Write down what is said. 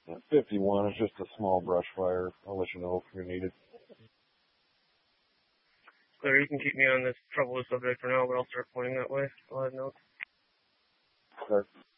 51 is just a small brush fire. I'll let you know if you're needed. Clear, you can keep me on this troubled subject for now, but I'll start pointing that way. I'll have notes. Clear.